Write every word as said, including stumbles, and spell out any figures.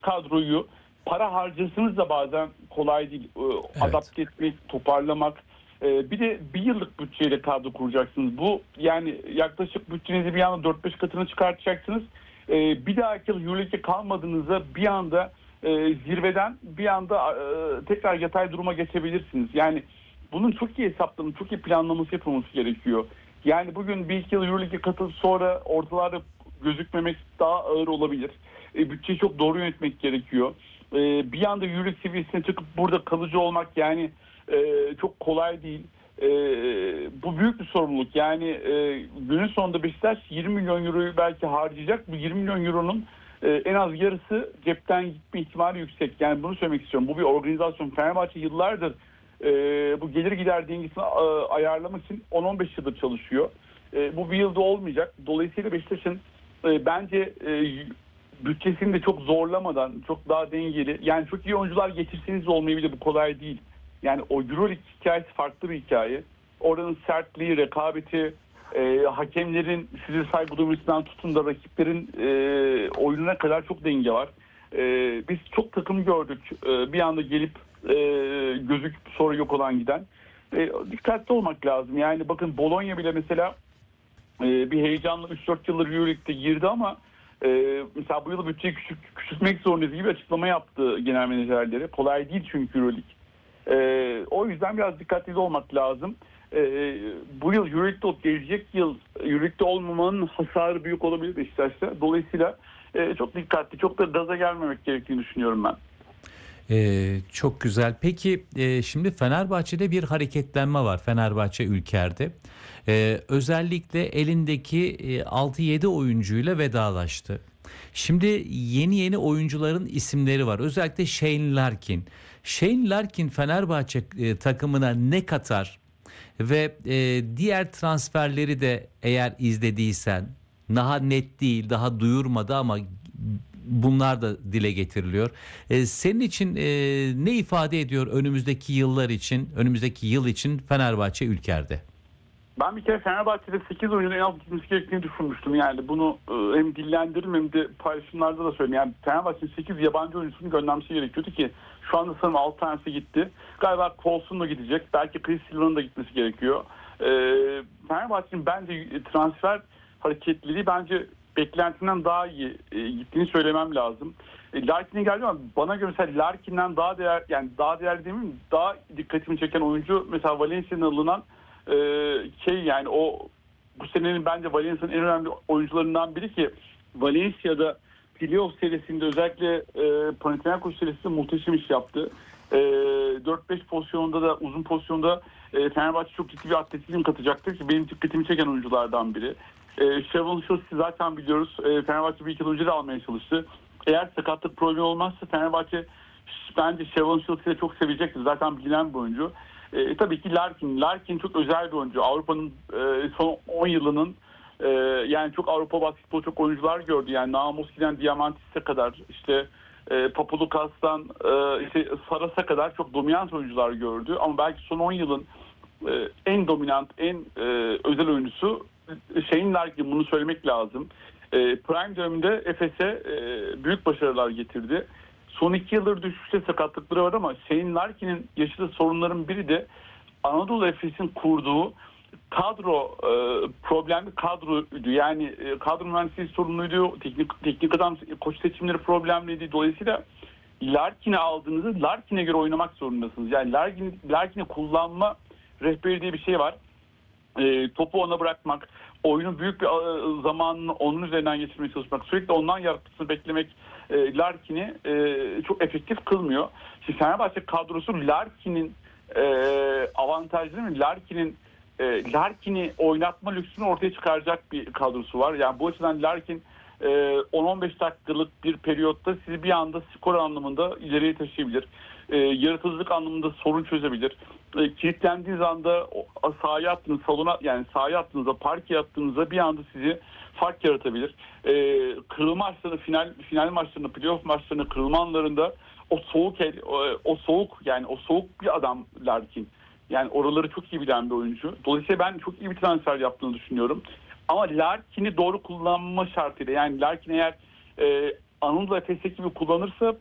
kadroyu para harcasınız da bazen kolay değil. Ee, Evet. Adapte etmek, toparlamak. Ee, bir de bir yıllık bütçeyle kadro kuracaksınız. Bu yani yaklaşık bütçenizi bir anda dört beş katını çıkartacaksınız. Ee, bir dahaki yıl Euroleague'e kalmadığınızda bir anda e, zirveden bir anda e, tekrar yatay duruma geçebilirsiniz. Yani bunun çok iyi hesaplanıp çok iyi planlaması yapılması gerekiyor. Yani bugün bir iki yıl Euroleague'e katılıp sonra ortalarda gözükmemek daha ağır olabilir. E, bütçeyi çok doğru yönetmek gerekiyor. E, bir anda Euroleague seviyesine çıkıp burada kalıcı olmak yani e, çok kolay değil. E, bu büyük bir sorumluluk. Yani e, günün sonunda Beşiktaş yirmi milyon euroyu belki harcayacak. Bu yirmi milyon euronun e, en az yarısı cepten gitme ihtimali yüksek. Yani bunu söylemek istiyorum. Bu bir organizasyon. Fenerbahçe yıllardır e, bu gelir gider dengesini e, ayarlamak için on on beş yıldır çalışıyor. E, bu bir yılda olmayacak. Dolayısıyla Beşiktaş'ın e, bence e, bütçesini de çok zorlamadan, çok daha dengeli. Yani çok iyi oyuncular getirseniz de olmayabilir. Bu kolay değil. Yani o Euroleague hikayesi farklı bir hikaye. Oranın sertliği, rekabeti, e, hakemlerin size saygı duymasından tutun da rakiplerin e, oyununa kadar çok denge var. E, biz çok takım gördük. E, bir anda gelip e, gözüküp sonra yok olan giden. E, dikkatli olmak lazım. Yani bakın Bologna bile mesela e, bir heyecanla üç dört yıldır Euroleague'de girdi ama e, mesela bu yıl bütçeyi küçük, küçültmek zorundayız gibi açıklama yaptı genel menajerleri. Kolay değil çünkü Euroleague. E, o yüzden biraz dikkatli olmak lazım. E, bu yıl Euroleague'de olup gelecek yıl Euroleague'de olmamanın hasarı büyük olabilir Beşiktaş'ta. Dolayısıyla e, çok dikkatli, çok da gaza gelmemek gerektiğini düşünüyorum ben. Ee, çok güzel. Peki e, şimdi Fenerbahçe'de bir hareketlenme var. Fenerbahçe Ülker'de. Ee, özellikle elindeki e, altı yedi oyuncuyla vedalaştı. Şimdi yeni yeni oyuncuların isimleri var. Özellikle Shane Larkin. Shane Larkin Fenerbahçe e, takımına ne katar? Ve e, diğer transferleri de eğer izlediysen, daha net değil, daha duyurmadı ama bunlar da dile getiriliyor. E, senin için e, ne ifade ediyor önümüzdeki yıllar için, önümüzdeki yıl için Fenerbahçe Ülker'de? Ben bir kere Fenerbahçe'de sekiz oyuncunun en az gitmesi gerektiğini düşünmüştüm. Yani bunu e, hem dillendiririm hem de paylaşımlarda da söyleyeyim. Yani Fenerbahçe'nin sekiz yabancı oyuncusunu göndermesi gerekiyordu ki şu anda sanırım altı tanesi gitti. Galiba Colson da gidecek. Belki Chris Silva'nın da gitmesi gerekiyor. E, Fenerbahçe'nin bence transfer hareketliliği bence beklentinden daha iyi e, gittiğini söylemem lazım. E, Larkin'e geldi ama bana göre mesela Larkin'den daha değer yani daha değerli değil mi? Daha dikkatimi çeken oyuncu mesela Valencia'nın alınan Ee, şey yani o bu senenin bence Valencia'nın en önemli oyuncularından biri ki Valencia'da playoff serisinde özellikle e, Panathinaikos serisinde muhteşem iş yaptı. E, dört beş pozisyonda da uzun pozisyonda e, Fenerbahçe çok ciddi bir atletizm katacaktır ki benim dikkatimi çeken oyunculardan biri. E, Şevval Şossi zaten biliyoruz. E, Fenerbahçe bir iki yıl önce de almaya çalıştı. Eğer sakatlık problemi olmazsa Fenerbahçe bence Şevval Şossi'yi çok sevecektir. Zaten bilinen bir oyuncu. E, tabii ki Larkin. Larkin çok özel bir oyuncu. Avrupa'nın e, son on yılının e, yani çok Avrupa basketbolu çok oyuncular gördü. Yani Namoski'den Diamantis'e kadar işte e, Papadopoulos e, işte Saras'a kadar çok dominant oyuncular gördü. Ama belki son on yılın e, en dominant, en e, özel oyuncusu Shane Larkin. Bunu söylemek lazım. E, Prime döneminde Efes'e e, büyük başarılar getirdi. Son iki yıldır düşüşte sakatlıkları var ama Shane Larkin'in yaşadığı sorunların biri de Anadolu Efes'in kurduğu kadro e, problemli kadroydu. Yani e, kadro mühendisliği sorunluydu. Teknik, teknik adam koç seçimleri problemliydi. Dolayısıyla Larkin'i aldığınızda Larkin'e göre oynamak zorundasınız. Yani Larkin, Larkin'i kullanma rehberi diye bir şey var. E, topu ona bırakmak, oyunun büyük bir e, zamanını onun üzerinden geçirmeye çalışmak, sürekli ondan yaratmasını beklemek e, Larkin'i e, çok efektif kılmıyor. Şimdi Fenerbahçe kadrosu Larkin'in e, avantajlı mı? Larkin'in e, Larkin'i oynatma lüksünü ortaya çıkaracak bir kadrosu var. Yani bu açıdan Larkin e, on on beş dakikalık bir periyotta sizi bir anda skor anlamında ileriye taşıyabilir. E, yaratıcılık anlamında sorun çözebilir. E, kilitlendiğiniz anda sahaya attığınız salona yani sahaya attığınızda parke attığınızda bir anda sizi fark yaratabilir. E, kırılma maçlarında final final maçlarında playoff maçlarında kırılma anlarında o soğuk el, o, o soğuk yani o soğuk bir adam Larkin. Yani oraları çok iyi bilen bir oyuncu. Dolayısıyla ben çok iyi bir transfer yaptığını düşünüyorum. Ama Larkin'i doğru kullanma şartıyla yani Larkin eğer e, Anadolu Efes'teki gibi kullanırsa